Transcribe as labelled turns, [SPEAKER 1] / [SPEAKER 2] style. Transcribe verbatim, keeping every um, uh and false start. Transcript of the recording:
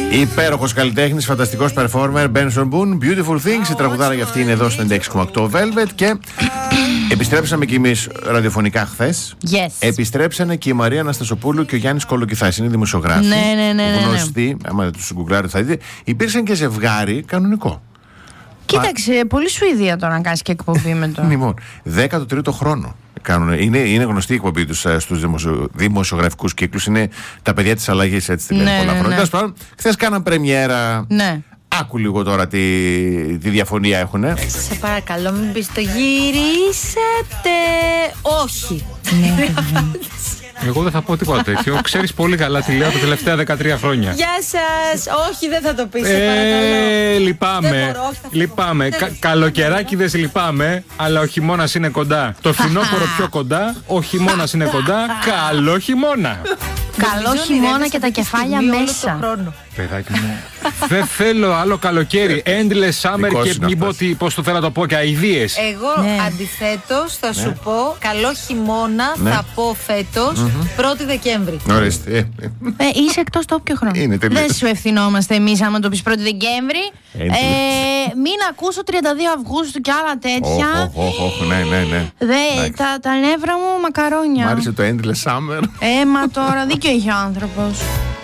[SPEAKER 1] Υπέροχος καλλιτέχνης, φανταστικός performer, Benson Boone, Beautiful Things. Η τραγουδάρα για αυτή είναι εδώ στο ενενήντα έξι κόμμα οκτώ Velvet. Και επιστρέψαμε κι εμείς ραδιοφωνικά χθες.
[SPEAKER 2] Yes.
[SPEAKER 1] Επιστρέψανε και η Μαρία Αναστασοπούλου και ο Γιάννης Κολοκυθάς. Είναι δημοσιογράφοι.
[SPEAKER 2] Ναι, ναι, ναι, ναι,
[SPEAKER 1] γνωστοί. Άμα τους γκουγκλάρετε θα δείτε. Υπήρξαν και ζευγάρι κανονικό.
[SPEAKER 2] Κοίταξε, Πα... πολύ Σουηδία τώρα να κάνεις και εκπομπή με το.
[SPEAKER 1] Λοιπόν, δέκατο τρίτο χρόνο. Κάνουν, είναι, είναι γνωστή η εκπομπή τους στους δημοσιο, δημοσιογραφικούς κύκλους. Είναι τα παιδιά της αλλαγής, έτσι τη λένε,
[SPEAKER 2] ναι,
[SPEAKER 1] πολλά
[SPEAKER 2] ναι,
[SPEAKER 1] χρόνια. Ναι. Χθες κάναν πρεμιέρα.
[SPEAKER 2] Ναι.
[SPEAKER 1] Άκου λίγο τώρα τι, τι διαφωνία έχουνε.
[SPEAKER 3] Σε παρακαλώ, μην πεις το γυρίσετε. Όχι.
[SPEAKER 4] Εγώ δεν θα πω τίποτα τέτοιο. Ξέρεις πολύ καλά τι λέω τα τελευταία δεκατρία χρόνια.
[SPEAKER 3] Γεια σας. Όχι, δεν θα το πεις. Σε
[SPEAKER 4] Ε,
[SPEAKER 3] παρακαλώ.
[SPEAKER 4] λυπάμαι.
[SPEAKER 3] Δεν μπορώ, όχι, θα
[SPEAKER 4] Λυπάμαι. Κα, καλοκαιράκιδες λυπάμαι, αλλά ο χειμώνας είναι κοντά. Το φθινόπωρο πιο κοντά, ο χειμώνας είναι κοντά. Καλό χειμώνα.
[SPEAKER 2] Καλό χειμώνα και τα κεφάλια μέσα.
[SPEAKER 4] Παιδάκι μου, δεν θέλω άλλο καλοκαίρι. Endless summer
[SPEAKER 1] Δικός
[SPEAKER 4] και
[SPEAKER 1] είναι
[SPEAKER 4] μην πω
[SPEAKER 1] αυτός.
[SPEAKER 4] τι, πώς το θέλω να το πω, και αηδίες.
[SPEAKER 3] Εγώ
[SPEAKER 2] Ναι.
[SPEAKER 3] αντιθέτως θα σου πω καλό χειμώνα,
[SPEAKER 1] Ναι.
[SPEAKER 3] θα πω φέτος πρώτη Δεκέμβρη.
[SPEAKER 1] Ορίστε. Ε, ε.
[SPEAKER 2] Ε, είσαι εκτός τόπου και χρόνου.
[SPEAKER 1] Είναι τελείως.
[SPEAKER 2] Δεν σου ευθυνόμαστε εμείς άμα το πεις πρώτη Δεκέμβρη.
[SPEAKER 1] Ε,
[SPEAKER 2] Ε, μην ακούσω τριάντα δύο Αυγούστου και άλλα τέτοια.
[SPEAKER 1] Οχ, οχ, οχ, ναι, ναι, ναι.
[SPEAKER 2] Δε,
[SPEAKER 1] Εντάξει.
[SPEAKER 2] τα, τα νεύρα μου μακαρόνια.
[SPEAKER 1] Μ' άρεσε το Endless Summer.
[SPEAKER 2] Ε, μα τώρα δίκιο είχε ο άνθρωπος.